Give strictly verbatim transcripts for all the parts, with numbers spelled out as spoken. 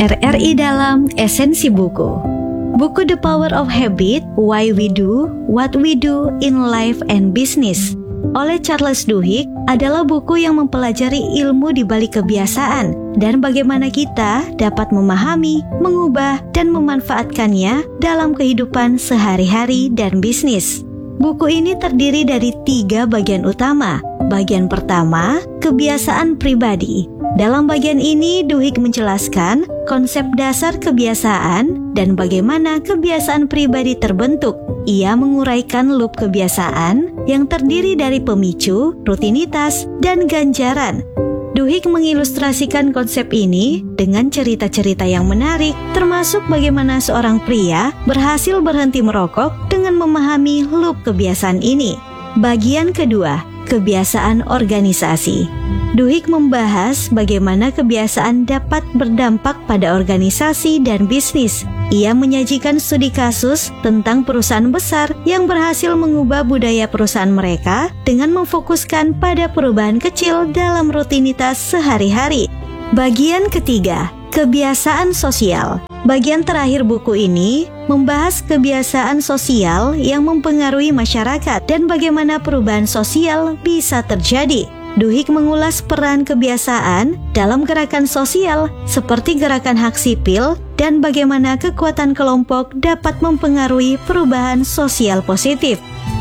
R R I dalam Esensi Buku. Buku The Power of Habit, Why We Do, What We Do in Life and Business oleh Charles Duhigg adalah buku yang mempelajari ilmu di balik kebiasaan dan bagaimana kita dapat memahami, mengubah, dan memanfaatkannya dalam kehidupan sehari-hari dan bisnis. Buku ini terdiri dari tiga bagian utama. Bagian pertama, kebiasaan pribadi. Dalam bagian ini, Duhigg menjelaskan konsep dasar kebiasaan dan bagaimana kebiasaan pribadi terbentuk. Ia menguraikan loop kebiasaan yang terdiri dari pemicu, rutinitas, dan ganjaran. Duhigg mengilustrasikan konsep ini dengan cerita-cerita yang menarik, termasuk bagaimana seorang pria berhasil berhenti merokok dengan memahami loop kebiasaan ini. Bagian kedua, kebiasaan organisasi. Duhigg membahas bagaimana kebiasaan dapat berdampak pada organisasi dan bisnis. Ia menyajikan studi kasus tentang perusahaan besar yang berhasil mengubah budaya perusahaan mereka dengan memfokuskan pada perubahan kecil dalam rutinitas sehari-hari. Bagian ketiga, kebiasaan sosial. Bagian terakhir buku ini membahas kebiasaan sosial yang mempengaruhi masyarakat dan bagaimana perubahan sosial bisa terjadi. Duhigg mengulas peran kebiasaan dalam gerakan sosial seperti gerakan hak sipil dan bagaimana kekuatan kelompok dapat mempengaruhi perubahan sosial positif.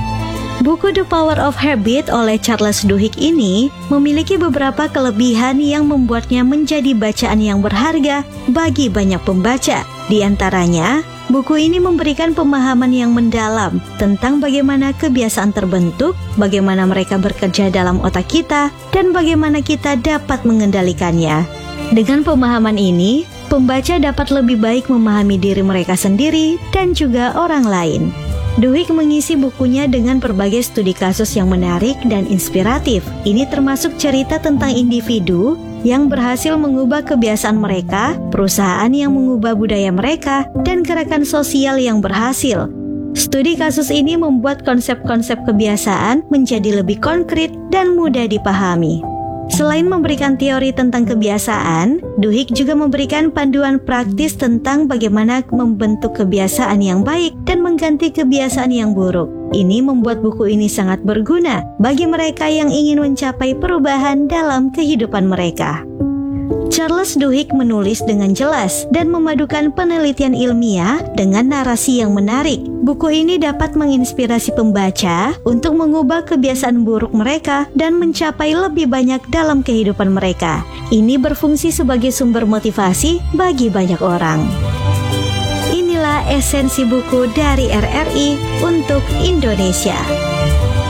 Buku The Power of Habit oleh Charles Duhigg ini memiliki beberapa kelebihan yang membuatnya menjadi bacaan yang berharga bagi banyak pembaca. Di antaranya, buku ini memberikan pemahaman yang mendalam tentang bagaimana kebiasaan terbentuk, bagaimana mereka bekerja dalam otak kita, dan bagaimana kita dapat mengendalikannya. Dengan pemahaman ini, pembaca dapat lebih baik memahami diri mereka sendiri dan juga orang lain. Duhigg mengisi bukunya dengan berbagai studi kasus yang menarik dan inspiratif. Ini termasuk cerita tentang individu yang berhasil mengubah kebiasaan mereka, perusahaan yang mengubah budaya mereka, dan gerakan sosial yang berhasil. Studi kasus ini membuat konsep-konsep kebiasaan menjadi lebih konkret dan mudah dipahami. Selain memberikan teori tentang kebiasaan, Duhigg juga memberikan panduan praktis tentang bagaimana membentuk kebiasaan yang baik dan mengganti kebiasaan yang buruk. Ini membuat buku ini sangat berguna bagi mereka yang ingin mencapai perubahan dalam kehidupan mereka. Charles Duhigg menulis dengan jelas dan memadukan penelitian ilmiah dengan narasi yang menarik. Buku ini dapat menginspirasi pembaca untuk mengubah kebiasaan buruk mereka dan mencapai lebih banyak dalam kehidupan mereka. Ini berfungsi sebagai sumber motivasi bagi banyak orang. Inilah esensi buku dari R R I untuk Indonesia.